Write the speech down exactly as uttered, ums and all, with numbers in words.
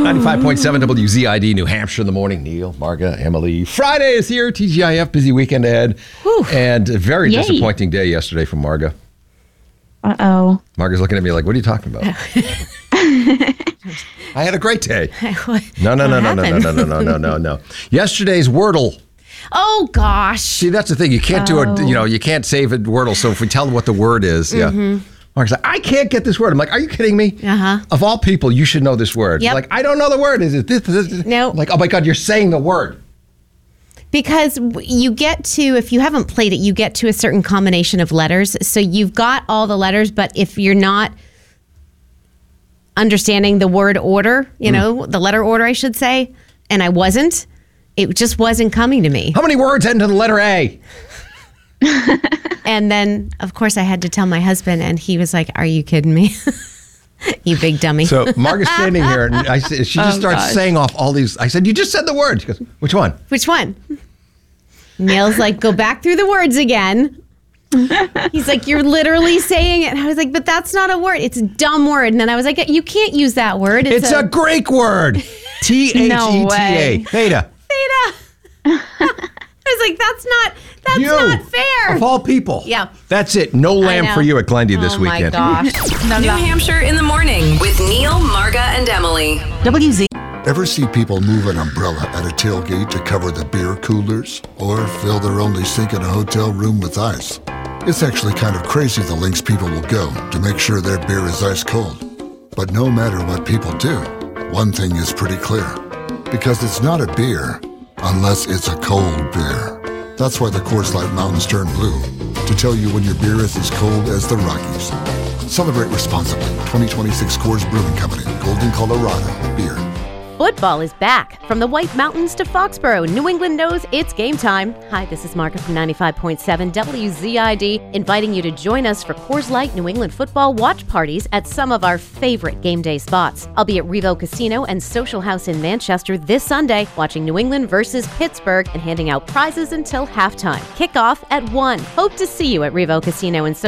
ninety-five point seven W Z I D, New Hampshire in the morning. Neil, Marga, Emily. Friday is here. T G I F, busy weekend ahead. Whew. And a very Yay. disappointing day yesterday from Marga. Uh-oh. Marga's looking at me like, what are you talking about? I had a great day. No, no, no, no, no, no, no, no, no, no, no, no. Yesterday's Wordle. Oh, gosh. See, that's the thing. You can't oh. do it, you know, you can't save a Wordle. So if we tell them what the word is, mm-hmm. yeah. Mark's like, I can't get this word. I'm like, are you kidding me? Uh-huh. Of all people, you should know this word. Yep. Like, I don't know the word. Is it this? this, this? No. I'm like, oh my God, you're saying the word. Because you get to, if you haven't played it, you get to a certain combination of letters. So you've got all the letters, but if you're not understanding the word order, you mm. know, the letter order, I should say, and I wasn't, it just wasn't coming to me. How many words end in the letter A? And then, of course, I had to tell my husband, and he was like, are you kidding me? You big dummy. So Marga's standing here, and I, she just oh, starts gosh. saying off all these. I said, you just said the word. She goes, which one? Which one? Neil's like, go back through the words again. He's like, you're literally saying it. And I was like, but that's not a word. It's a dumb word. And then I was like, you can't use that word. It's, it's a, a Greek word. T H E T A. No way. Theta. Theta. I was like, that's not, that's you, not fair. Of all people. Yeah. That's it. No lamb for you at Glendy this oh weekend. Oh my gosh. New Hampshire in the morning with Neil, Marga, and Emily. W Z. Ever see people move an umbrella at a tailgate to cover the beer coolers? Or fill their only sink in a hotel room with ice? It's actually kind of crazy the lengths people will go to make sure their beer is ice cold. But no matter what people do, one thing is pretty clear. Because it's not a beer unless it's a cold beer. That's why the Coors Light Mountains turn blue, to tell you when your beer is as cold as the Rockies. Celebrate responsibly. twenty twenty-six Coors Brewing Company, Golden, Colorado. Beer. Football is back. From the White Mountains to Foxborough, New England knows it's game time. Hi, this is Margaret from ninety-five point seven W Z I D, inviting you to join us for Coors Light New England football watch parties at some of our favorite game day spots. I'll be at Revo Casino and Social House in Manchester this Sunday, watching New England versus Pittsburgh and handing out prizes until halftime. Kickoff at one. Hope to see you at Revo Casino and Social